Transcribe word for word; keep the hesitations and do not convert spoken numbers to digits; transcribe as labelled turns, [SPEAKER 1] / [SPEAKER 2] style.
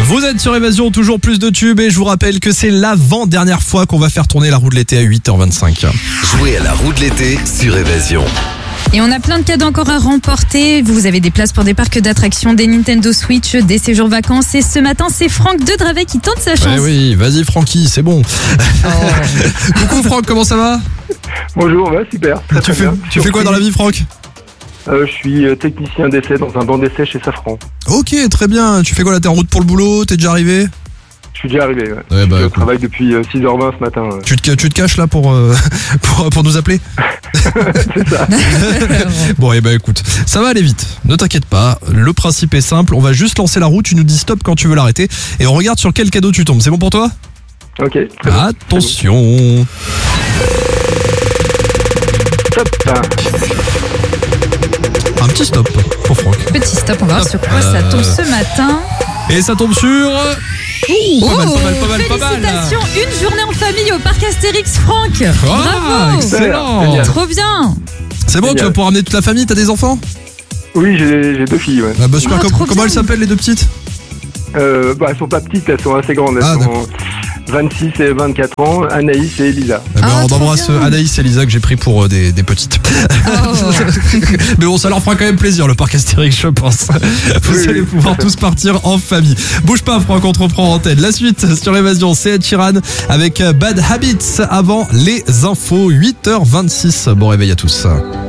[SPEAKER 1] Vous êtes sur Évasion, toujours plus de tubes et je vous rappelle que c'est l'avant-dernière fois qu'on va faire tourner la roue de l'été à huit heures vingt-cinq.
[SPEAKER 2] Jouez à la roue de l'été sur Évasion.
[SPEAKER 3] Et on a plein de cadeaux encore à remporter. Vous avez des places pour des parcs d'attractions, des Nintendo Switch, des séjours vacances. Et ce matin, c'est Franck de Dravet qui tente sa chance.
[SPEAKER 1] Ouais, oui, vas-y Francky, c'est bon.
[SPEAKER 3] Oh.
[SPEAKER 1] Coucou Franck, comment ça va?
[SPEAKER 4] Bonjour, ouais, super. Très,
[SPEAKER 1] Tu
[SPEAKER 4] très
[SPEAKER 1] fais,
[SPEAKER 4] bien.
[SPEAKER 1] tu fais quoi dans la vie Franck?
[SPEAKER 4] euh, Je suis euh, technicien d'essai dans un banc d'essai chez Safran.
[SPEAKER 1] Ok, très bien. Tu fais quoi là? T'es en route pour le boulot? T'es déjà arrivé?
[SPEAKER 4] Je suis déjà arrivé. Ouais.
[SPEAKER 1] Ouais, bah,
[SPEAKER 4] je
[SPEAKER 1] cool.
[SPEAKER 4] travaille depuis euh, six heures vingt ce matin. ouais.
[SPEAKER 1] Tu te, tu te caches là pour, euh, pour, pour nous appeler?
[SPEAKER 4] C'est ça.
[SPEAKER 1] Bon, et eh ben écoute, ça va aller vite. Ne t'inquiète pas. Le principe est simple. On va juste lancer la roue. Tu nous dis stop quand tu veux l'arrêter. Et on regarde sur quel cadeau tu tombes. C'est bon pour toi?
[SPEAKER 4] Ok. Très bien.
[SPEAKER 1] Attention.
[SPEAKER 4] Top. Ah,
[SPEAKER 1] Un petit stop pour Franck.
[SPEAKER 3] Petit stop, on va voir sur quoi ça tombe ce matin.
[SPEAKER 1] Et ça tombe sur... Ouh, pas mal, pas mal, pas mal, pas mal.
[SPEAKER 3] Félicitations, une journée en famille au parc Astérix, Franck.
[SPEAKER 1] Ah,
[SPEAKER 3] Bravo.
[SPEAKER 1] excellent.
[SPEAKER 4] Génial.
[SPEAKER 3] Trop bien.
[SPEAKER 1] C'est bon, tu vas pouvoir amener toute la famille. T'as des enfants?
[SPEAKER 4] Oui, j'ai j'ai deux filles. Ouais.
[SPEAKER 1] Ah bah super.
[SPEAKER 3] Ah,
[SPEAKER 1] Com-
[SPEAKER 3] trop
[SPEAKER 1] comment
[SPEAKER 3] bien.
[SPEAKER 1] elles s'appellent les deux petites?
[SPEAKER 4] Euh, bah, elles sont pas petites, elles sont assez grandes. Elles
[SPEAKER 1] Ah,
[SPEAKER 4] sont
[SPEAKER 1] d'accord.
[SPEAKER 4] vingt-six et vingt-quatre ans. Anaïs et Elisa.
[SPEAKER 1] Eh ben,
[SPEAKER 3] Ah,
[SPEAKER 1] on
[SPEAKER 3] trop
[SPEAKER 1] embrasse
[SPEAKER 3] bien.
[SPEAKER 1] Anaïs et Lisa que j'ai pris pour euh, des, des petites.
[SPEAKER 3] Oh.
[SPEAKER 1] Mais bon, ça leur fera quand même plaisir le parc Astérix, je pense. Vous
[SPEAKER 4] Oui,
[SPEAKER 1] allez
[SPEAKER 4] oui,
[SPEAKER 1] pouvoir
[SPEAKER 4] tout à fait.
[SPEAKER 1] tous partir en famille. Bouge pas, Franck, on te reprend en tête. La suite sur Évasion, c'est Ed Sheeran avec Bad Habits avant les infos. huit heures vingt-six. Bon réveil à tous.